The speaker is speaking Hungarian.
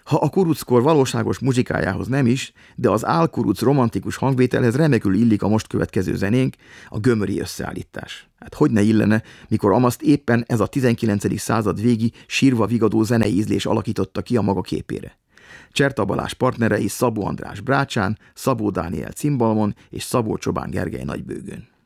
Ha a kuruckor valóságos muzsikájához nem is, de az álkuruc romantikus hangvételhez remekül illik a most következő zenénk, a gömöri összeállítás. Hát hogy ne illene, mikor amaszt éppen ez a 19. század végi sírva vigadó zenei ízlés alakította ki a maga képére. Cserta Balázs partnerei Szabó András brácsán, Szabó Dániel cimbalmon és Szabó Csobán Gergely nagybőgőn.